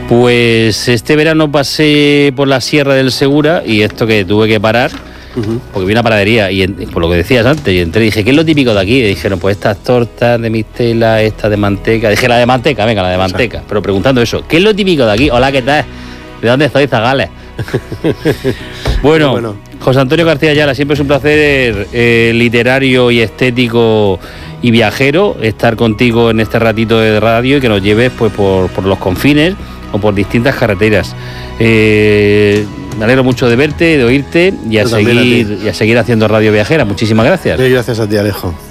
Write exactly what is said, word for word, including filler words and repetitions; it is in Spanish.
Pues este verano pasé por la Sierra del Segura y esto que tuve que parar, uh-huh. porque vi una panadería y en, por lo que decías antes, y entré y dije, ¿qué es lo típico de aquí? Y dijeron, pues estas tortas de mistela, esta de manteca. Dije, la de manteca, venga, la de manteca. O sea, pero preguntando eso, ¿qué es lo típico de aquí? Hola, ¿qué tal? ¿De dónde sois, zagales? bueno, bueno, José Antonio García Ayala, siempre es un placer eh, literario y estético y viajero estar contigo en este ratito de radio y que nos lleves pues por, por los confines o por distintas carreteras. Eh, me alegro mucho de verte, de oírte y a, seguir, a y a seguir haciendo radio viajera. Muchísimas gracias. Sí, gracias a ti, Alejo.